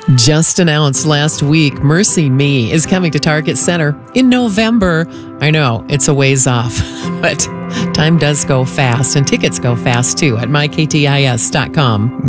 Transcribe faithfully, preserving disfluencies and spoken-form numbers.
Just announced last week, Mercy Me is coming to Target Center in November. I know, it's a ways off, but time does go fast, and tickets go fast too at my k t i s dot com.